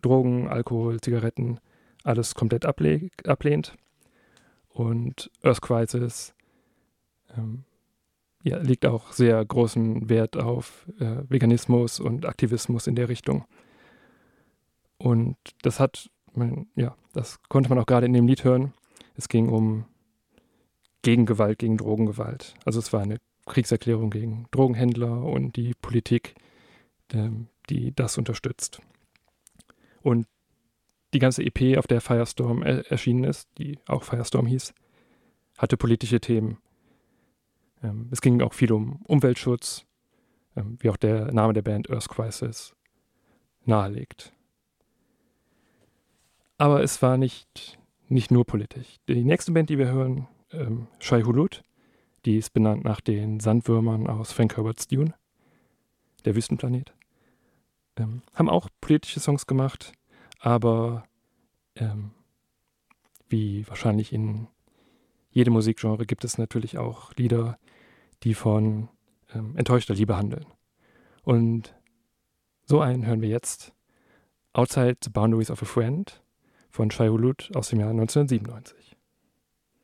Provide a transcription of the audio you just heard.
Drogen, Alkohol, Zigaretten, alles komplett ablehnt. Und Earth Crisis legt auch sehr großen Wert auf Veganismus und Aktivismus in der Richtung. Und das das konnte man auch gerade in dem Lied hören. Es ging um Gegengewalt, gegen Drogengewalt. Also es war eine Kriegserklärung gegen Drogenhändler und die Politik, die das unterstützt. Und die ganze EP, auf der Firestorm erschienen ist, die auch Firestorm hieß, hatte politische Themen. Es ging auch viel um Umweltschutz, wie auch der Name der Band Earth Crisis nahelegt. Aber es war nicht nur politisch. Die nächste Band, die wir hören, Shai Hulud, die ist benannt nach den Sandwürmern aus Frank Herbert's Dune, der Wüstenplanet. Haben auch politische Songs gemacht, aber wie wahrscheinlich in jedem Musikgenre gibt es natürlich auch Lieder, die von enttäuschter Liebe handeln. Und so einen hören wir jetzt, Outside the Boundaries of a Friend von Shai Hulud aus dem Jahr 1997.